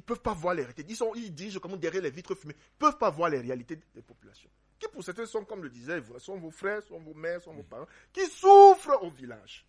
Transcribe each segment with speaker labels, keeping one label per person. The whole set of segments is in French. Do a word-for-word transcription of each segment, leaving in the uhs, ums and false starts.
Speaker 1: ne peuvent pas voir les réalités. Ils, sont, ils dirigent comme derrière les vitres fumées. Ils ne peuvent pas voir les réalités des populations. Qui pour certains sont, comme le disait, sont vos frères, sont vos mères, sont vos parents, qui souffrent au village.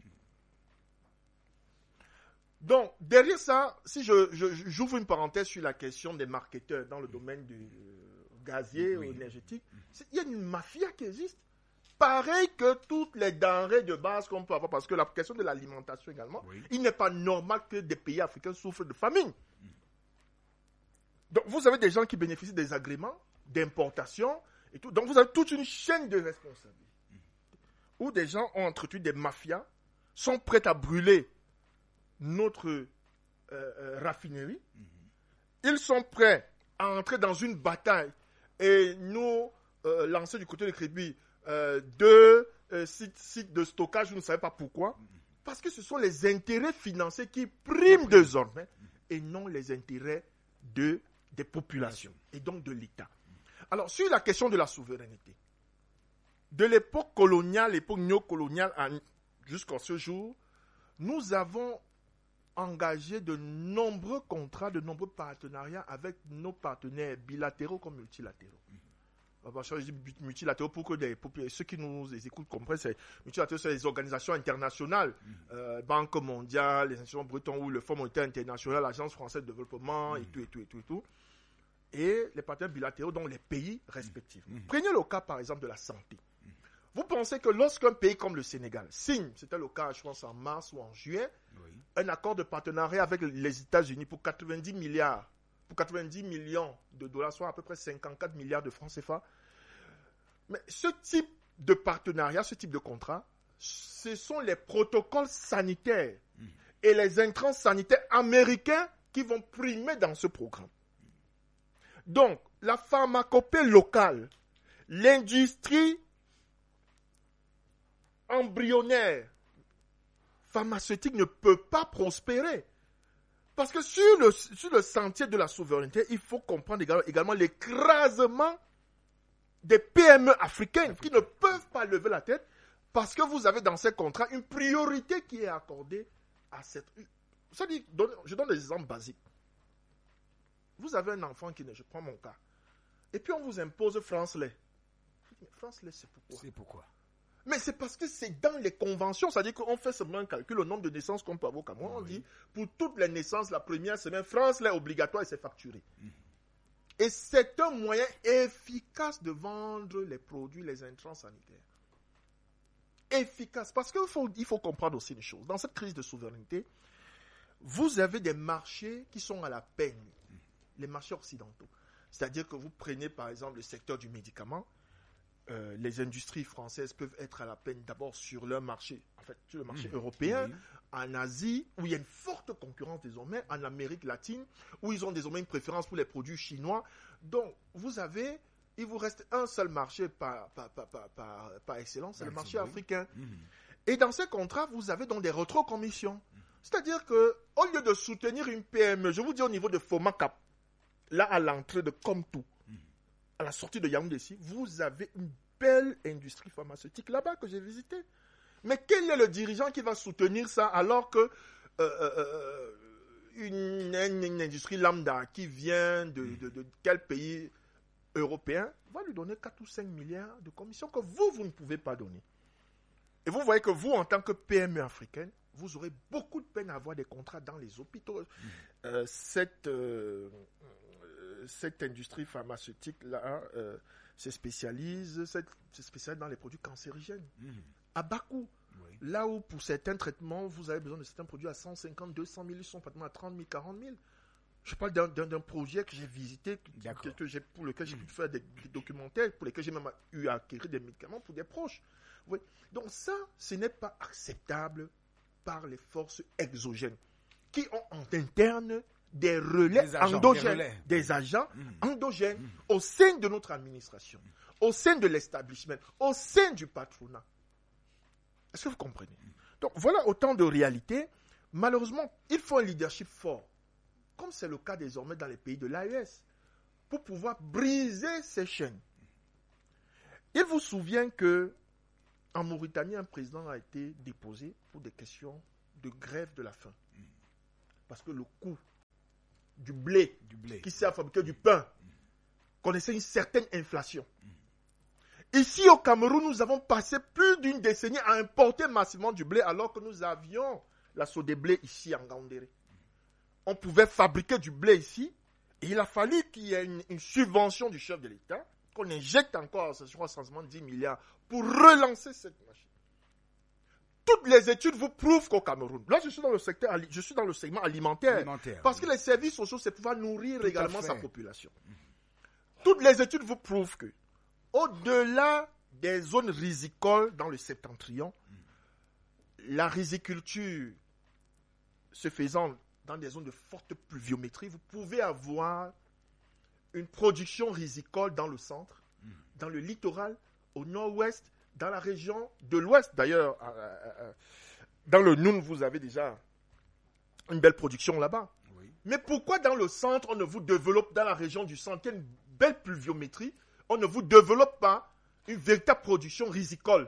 Speaker 1: Donc, derrière ça, si je, je, j'ouvre une parenthèse sur la question des marketeurs dans le domaine du gazier
Speaker 2: oui.
Speaker 1: ou énergétique, il y a une mafia qui existe. Pareil que toutes les denrées de base qu'on peut avoir, parce que la question de l'alimentation également, oui. il n'est pas normal que des pays africains souffrent de famine. Mm. Donc, vous avez des gens qui bénéficient des agréments, d'importation, et tout. Donc, vous avez toute une chaîne de responsabilités. Mm. Où des gens ont entretenu des mafias, sont prêts à brûler notre euh, euh, raffinerie. Mm. Ils sont prêts à entrer dans une bataille et nous euh, lancer du côté de Crédit Euh, deux euh, sites, sites de stockage, vous ne savez pas pourquoi. Parce que ce sont les intérêts financiers qui priment désormais et non les intérêts de, des populations et donc de l'État. Alors, sur la question de la souveraineté, de l'époque coloniale, l'époque néocoloniale jusqu'à ce jour, nous avons engagé de nombreux contrats, de nombreux partenariats avec nos partenaires bilatéraux comme multilatéraux. Je dis multilatéraux pour que des, pour ceux qui nous écoutent comprennent, c'est multilatéraux, c'est les organisations internationales, mmh. euh, Banque mondiale, les institutions bretons ou le Fonds monétaire international, l'Agence française de développement, mmh. et tout, et tout, et tout, et tout. Et les partenaires bilatéraux dans les pays respectifs. Mmh. Prenez le cas, par exemple, de la santé. Mmh. Vous pensez que lorsqu'un pays comme le Sénégal signe, c'était le cas, je pense, en mars ou en juillet, oui. un accord de partenariat avec les États-Unis pour quatre-vingt-dix milliards, pour quatre-vingt-dix millions de dollars, soit à peu près cinquante-quatre milliards de francs C F A. Mais ce type de partenariat, ce type de contrat, ce sont les protocoles sanitaires mmh. et les intrants sanitaires américains qui vont primer dans ce programme. Donc, la pharmacopée locale, l'industrie embryonnaire pharmaceutique ne peut pas prospérer. Parce que sur le, sur le sentier de la souveraineté, il faut comprendre également, également l'écrasement des P M E africaines Afrique. qui ne peuvent pas lever la tête parce que vous avez dans ces contrats une priorité qui est accordée à cette... Ça dit, je donne des exemples basiques. Vous avez un enfant qui ne... Je prends mon cas. Et puis on vous impose France-Lait. France-Lait, c'est pourquoi
Speaker 2: C'est pourquoi
Speaker 1: Mais c'est parce que c'est dans les conventions, c'est-à-dire qu'on fait seulement un calcul, le nombre de naissances qu'on peut avoir au Cameroun. Oui. On dit, pour toutes les naissances, la première semaine, France-Lait obligatoire et c'est facturé. Mmh. Et c'est un moyen efficace de vendre les produits, les intrants sanitaires. Efficace. Parce qu'il faut, il faut comprendre aussi une chose. Dans cette crise de souveraineté, vous avez des marchés qui sont à la peine. Les marchés occidentaux. C'est-à-dire que vous prenez par exemple le secteur du médicament. Euh, les industries françaises peuvent être à la peine d'abord sur leur marché, en fait, sur le marché mmh, européen, oui. en Asie, où il y a une forte concurrence désormais, en Amérique latine, où ils ont désormais une préférence pour les produits chinois. Donc, vous avez, il vous reste un seul marché par, par, par, par, par, par excellence, c'est le marché oui. africain. Mmh. Et dans ces contrats, vous avez donc des rétrocommissions. Mmh. C'est-à-dire qu'au lieu de soutenir une P M E, je vous dis au niveau de Fomacap, là à l'entrée de Komtou, à la sortie de Yaoundé, vous avez une belle industrie pharmaceutique là-bas que j'ai visité. Mais quel est le dirigeant qui va soutenir ça alors que euh, euh, une, une, une industrie lambda qui vient de, de, de quel pays européen va lui donner quatre ou cinq milliards de commissions que vous, vous ne pouvez pas donner. Et vous voyez que vous, en tant que P M E africaine, vous aurez beaucoup de peine à avoir des contrats dans les hôpitaux. Mmh. Euh, cette... Euh, cette industrie pharmaceutique-là euh, se spécialise, se spécialise dans les produits cancérigènes. Mmh. À bas coût. Oui. Là où pour certains traitements, vous avez besoin de certains produits à cent cinquante, deux cent mille, ils sont pratiquement à trente mille, quarante mille. Je parle d'un, d'un, d'un projet que j'ai visité, que, que j'ai, pour lequel j'ai pu faire des, des documentaires, pour lesquels j'ai même eu à acquérir des médicaments pour des proches. Oui. Donc ça, ce n'est pas acceptable par les forces exogènes qui ont en interne des relais des agents, endogènes, des, relais. des agents mmh. endogènes mmh. au sein de notre administration, mmh. au sein de l'establishment, au sein du patronat. Est-ce que vous comprenez? mmh. Donc voilà autant de réalités. Malheureusement, il faut un leadership fort, comme c'est le cas désormais dans les pays de l'A E S, pour pouvoir briser ces chaînes. Il vous souvient que en Mauritanie, un président a été déposé pour des questions de grève de la faim. Mmh. Parce que le coût du blé,
Speaker 2: du blé.
Speaker 1: qui sert à fabriquer du pain, mmh. connaissait une certaine inflation. Mmh. Ici au Cameroun, nous avons passé plus d'une décennie à importer massivement du blé alors que nous avions la Sodéblé ici en Gaoundéré. On pouvait fabriquer du blé ici et il a fallu qu'il y ait une, une subvention du chef de l'État, qu'on injecte encore, je crois, sensiblement dix milliards pour relancer cette machine. Toutes les études vous prouvent qu'au Cameroun, là je suis dans le secteur, je suis dans le segment alimentaire,
Speaker 2: alimentaire
Speaker 1: parce oui. que les services sociaux, c'est pouvoir nourrir Tout également sa population. Mmh. Toutes les études vous prouvent que, au-delà des zones rizicoles dans le septentrion, mmh. la riziculture se faisant dans des zones de forte pluviométrie, vous pouvez avoir une production rizicole dans le centre, mmh. dans le littoral, au nord-ouest, dans la région de l'ouest. D'ailleurs, euh, euh, dans le Noun, vous avez déjà une belle production là-bas. Oui. Mais pourquoi dans le centre, on ne vous développe, dans la région du centre, il y a une belle pluviométrie, on ne vous développe pas une véritable production rizicole?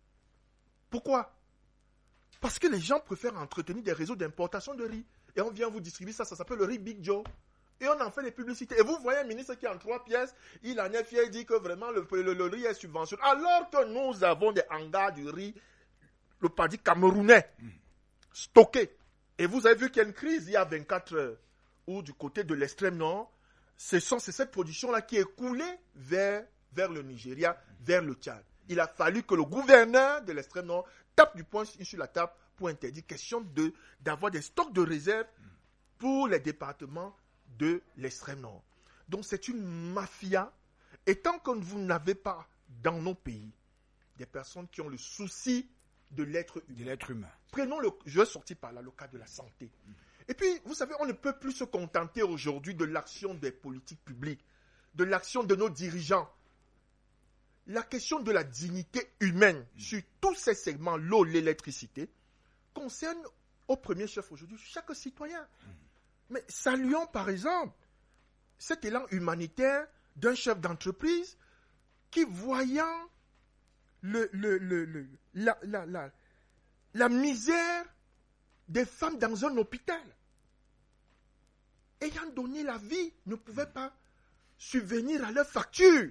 Speaker 1: Pourquoi? Parce que les gens préfèrent entretenir des réseaux d'importation de riz. Et on vient vous distribuer ça, ça s'appelle le riz Big Joe. Et on en fait des publicités. Et vous voyez un ministre qui est en trois pièces, il en est fier, il dit que vraiment le, le, le riz est subventionné. Alors que nous avons des hangars du riz, le paddy camerounais, mmh. stocké. Et vous avez vu qu'il y a une crise il y a vingt-quatre heures, où du côté de l'extrême nord, ce sont, c'est cette production-là qui est coulée vers, vers le Nigeria, mmh. vers le Tchad. Il a fallu que le gouverneur de l'extrême nord tape du poing sur la table pour interdire, question de, d'avoir des stocks de réserve pour les départements de l'extrême nord. Donc c'est une mafia. Et tant que vous n'avez pas dans nos pays des personnes qui ont le souci de l'être humain.
Speaker 2: De l'être humain.
Speaker 1: Prenons le, je vais sortir par là le cas de la santé. Mmh. Et puis, vous savez, on ne peut plus se contenter aujourd'hui de l'action des politiques publiques, de l'action de nos dirigeants. La question de la dignité humaine mmh. sur tous ces segments, l'eau, l'électricité, concerne au premier chef aujourd'hui chaque citoyen. Mmh. Mais saluons par exemple cet élan humanitaire d'un chef d'entreprise qui, voyant le, le, le, le, la, la, la, la misère des femmes dans un hôpital, ayant donné la vie, ne pouvait pas subvenir à leurs factures.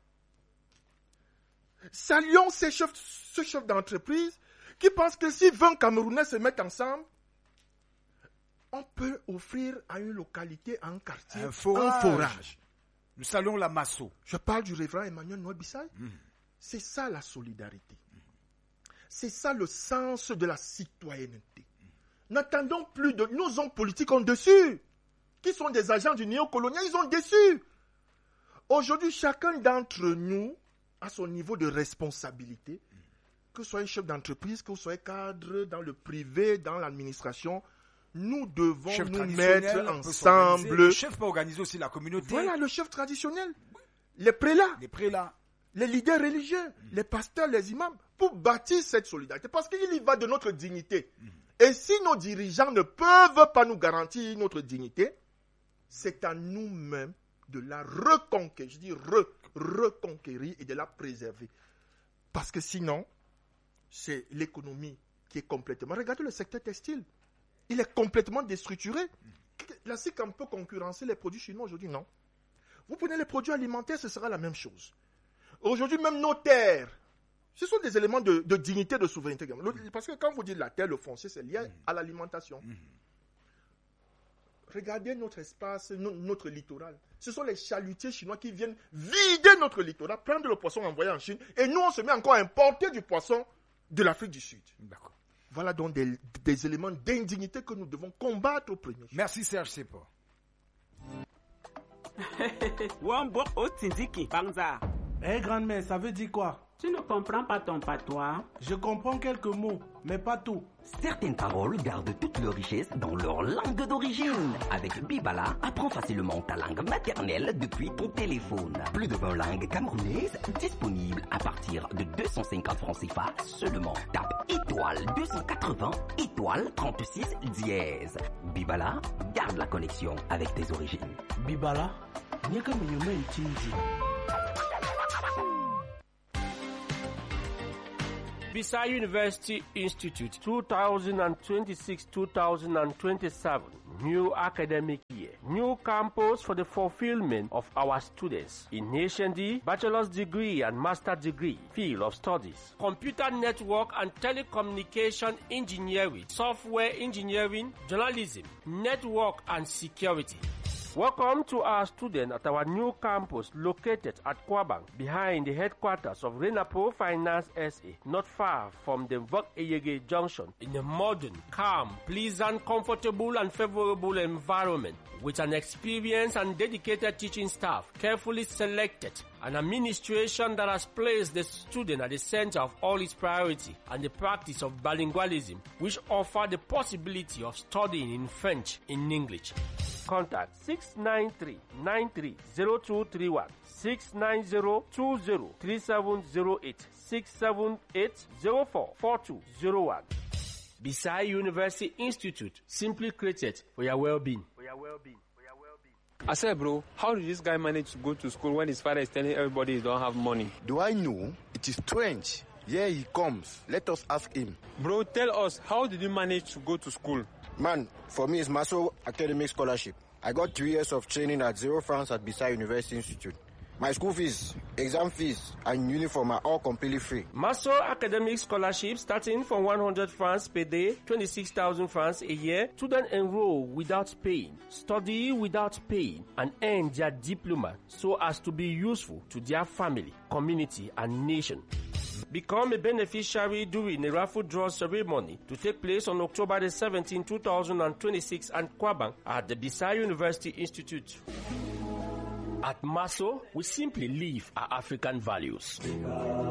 Speaker 1: Saluons ces chefs, ce chef d'entreprise qui pense que si vingt Camerounais se mettent ensemble, on peut offrir à une localité, à un quartier,
Speaker 2: un forage.
Speaker 1: Un forage.
Speaker 2: Nous saluons la Masso.
Speaker 1: Je parle du révérend Emmanuel Noël-Bissay. Mmh. C'est ça la solidarité. Mmh. C'est ça le sens de la citoyenneté. Mmh. N'attendons plus de... Nos hommes politiques ont déçu. Qui sont des agents du néocolonial, ils ont déçu. Aujourd'hui, chacun d'entre nous a son niveau de responsabilité. Mmh. Que ce soit un chef d'entreprise, que ce soit un cadre dans le privé, dans l'administration... Nous devons chef nous mettre ensemble.
Speaker 2: Le chef peut organiser aussi la communauté.
Speaker 1: Voilà, le chef traditionnel. Les prélats.
Speaker 2: Les prélats.
Speaker 1: Les leaders religieux. Mmh. Les pasteurs, les imams. Pour bâtir cette solidarité. Parce qu'il y va de notre dignité. Mmh. Et si nos dirigeants ne peuvent pas nous garantir notre dignité, c'est à nous-mêmes de la reconquérir. Je dis re, reconquérir et de la préserver. Parce que sinon, c'est l'économie qui est complètement... Regardez le secteur textile. Il est complètement déstructuré. La S I C A M peut concurrencer les produits chinois aujourd'hui, non. Vous prenez les produits alimentaires, ce sera la même chose. Aujourd'hui, même nos terres, ce sont des éléments de, de dignité, de souveraineté. Parce que quand vous dites la terre, le foncier, c'est lié à l'alimentation. Regardez notre espace, notre littoral. Ce sont les chalutiers chinois qui viennent vider notre littoral, prendre le poisson envoyé en Chine, et nous, on se met encore à importer du poisson de l'Afrique du Sud. D'accord. Voilà donc des, des éléments d'indignité que nous devons combattre au premier.
Speaker 2: Merci Serge Sepo.
Speaker 3: Eh grand-mère, ça veut dire quoi?
Speaker 4: Tu ne comprends pas ton patois?
Speaker 3: Je comprends quelques mots, mais pas tout.
Speaker 5: Certaines paroles gardent toute leur richesse dans leur langue d'origine. Avec Bibala, apprends facilement ta langue maternelle depuis ton téléphone. Plus de vingt langues camerounaises disponibles à partir de deux cent cinquante francs C F A seulement. Tape étoile deux cent quatre-vingts, étoile trente-six dièse. Bibala, garde la connexion avec tes origines.
Speaker 3: Bibala, n'y a que me utilise.
Speaker 6: Bisai University Institute, twenty twenty-six to twenty twenty-seven, new academic year. new campus for the fulfillment of our students in H N D, bachelor's degree and master degree field of studies, computer network and telecommunication engineering, software engineering, journalism, network and security. Welcome to our students at our new campus located at Kwabang, behind the headquarters of Renapo Finance S A, not far from the Vok Eyege Junction, in a modern, calm, pleasant, comfortable and favorable environment, with an experienced and dedicated teaching staff, carefully selected, an administration that has placed the student at the center of all its priority, and the practice of bilingualism, which offer the possibility of studying in French in English. Contact six nine three, nine three zero two three one, six nine zero, two zero three seven zero eight, six seven eight zero four four two zero one. Bisai University Institute, simply created for your well-being. For your well-being. For your well-being.
Speaker 7: I said, bro, how did this guy manage to go to school when his father is telling everybody he don't have money?
Speaker 8: Do I know? It is strange. Here he comes. Let us ask him.
Speaker 7: Bro, tell us, how did you manage to go to school?
Speaker 8: Man, for me, it's Maso Academic Scholarship. I got three years of training at zero francs at Bisai University Institute. My school fees, exam fees, and uniform are all completely free.
Speaker 6: Maso Academic Scholarship starting from one hundred francs per day, twenty-six thousand francs a year. Students enroll without paying, study without paying, and earn their diploma so as to be useful to their family, community, and nation. Become a beneficiary during a raffle draw ceremony to take place on October the seventeenth, two thousand twenty-six at Kwabang at the Bisai University Institute. At Maso, we simply live our African values.